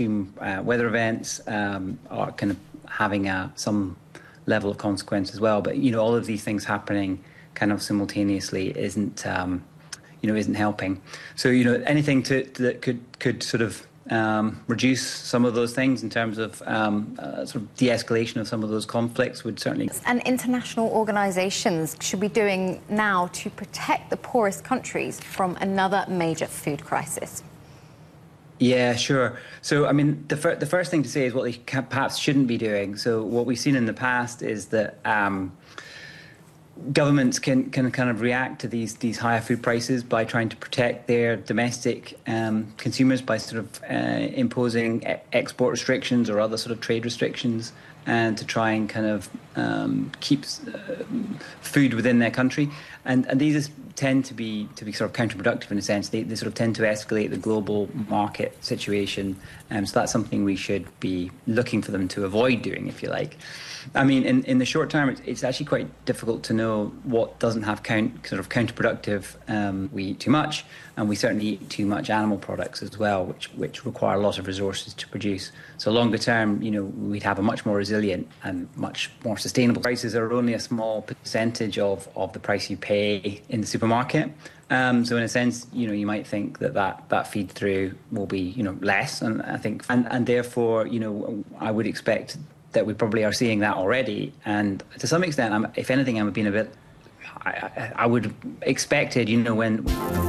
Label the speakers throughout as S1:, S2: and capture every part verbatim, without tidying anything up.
S1: extreme uh, weather events um, are kind of having a, some level of consequence as well. But, you know, all of these things happening kind of simultaneously isn't, um, you know, isn't helping. So, you know, anything to, to, that could, could sort of um, reduce some of those things in terms of um, uh, sort of de-escalation of some of those conflicts would certainly...
S2: And international organisations should be doing now to protect the poorest countries from another major food crisis?
S1: Yeah, sure. So, I mean, the, fir the first thing to say is what they perhaps shouldn't be doing. So what we've seen in the past is that um, governments can, can kind of react to these, these higher food prices by trying to protect their domestic um, consumers by sort of uh, imposing e export restrictions or other sort of trade restrictions, and to try and kind of um, keep uh, food within their country. And, and these tend to be to be sort of counterproductive in a sense. They, they sort of tend to escalate the global market situation. Um, so that's something we should be looking for them to avoid doing, if you like. I mean, in, in the short term, it's, it's actually quite difficult to know what doesn't have count, sort of counterproductive. Um, we eat too much, and we certainly eat too much animal products as well, which, which require a lot of resources to produce. So longer term, you know, we'd have a much more resilient and much more sustainable. Prices are only a small percentage of, of the price you pay in the supermarket. Um, so in a sense, you know, you might think that that, that feed through will be, you know, less. And I think, and, and therefore, you know, I would expect that we probably are seeing that already. And to some extent, I'm, if anything, I'm being a bit, I, I, I would expected, you know, when...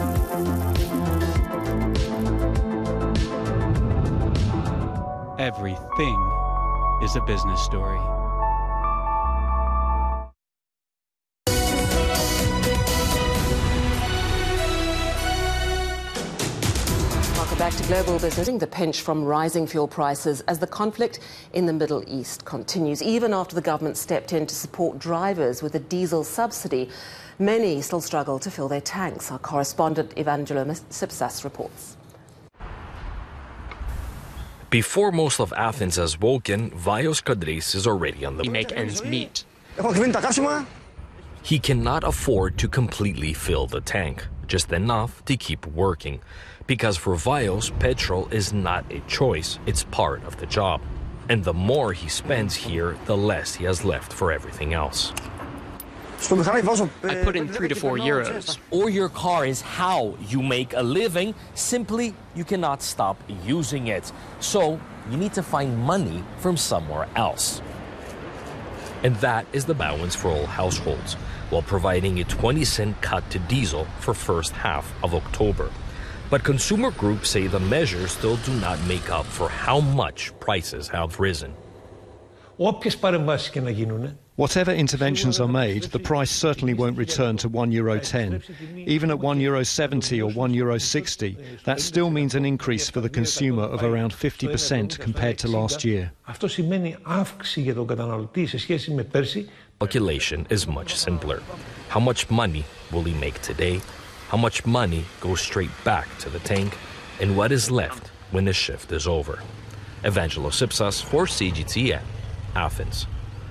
S3: Everything is a business story.
S4: Welcome back to Global Business. The pinch from rising fuel prices as the conflict in the Middle East continues. Even after the government stepped in to support drivers with a diesel subsidy, many still struggle to fill their tanks. Our correspondent Evangelo Sipsas reports.
S5: Before most of Athens has woken, Vaios Kadris is already on the...
S6: We make ends meet.
S5: He cannot afford to completely fill the tank, just enough to keep working. Because for Vaios, petrol is not a choice, it's part of the job. And the more he spends here, the less he has left for everything else.
S6: I put in three to four euros.
S7: Or your car is how you make a living. Simply, you cannot stop using it. So, you need to find money from somewhere else.
S5: And that is the balance for all households, while providing a twenty cent cut to diesel for first half of October. But consumer groups say the measures still do not make up for how much prices have risen.
S8: Whatever interventions are made, the price certainly won't return to one euro ten. Even at one euro seventy or one euro sixty, that still means an increase for the consumer of around fifty percent compared to last year.
S5: Calculation is much simpler. How much money will he make today? How much money goes straight back to the tank? And what is left when the shift is over? Evangelo Sipsas for C G T N, Athens.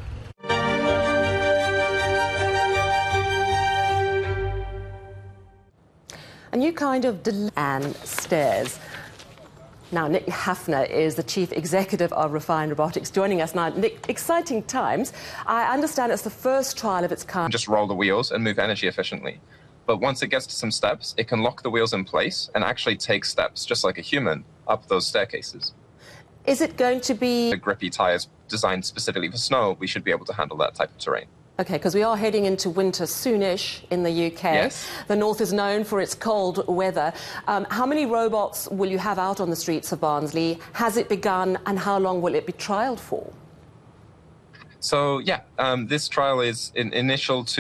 S4: A new kind of del- and stairs. Now, Nick Hafner is the Chief Executive of Refine Robotics, joining us now. Nick, exciting times. I understand it's the first trial of its kind.
S9: Just roll the wheels and move energy efficiently. But once it gets to some steps, it can lock the wheels in place and actually take steps, just like a human, up those staircases.
S4: Is it going to be...
S9: The grippy tyres designed specifically for snow, we should be able to handle that type of terrain.
S4: OK, because we are heading into winter soonish in the U K.
S9: Yes.
S4: The north is known for its cold weather. Um, how many robots will you have out on the streets of Barnsley? Has it begun, and how long will it be trialled for?
S9: So, yeah, um, this trial is in initial to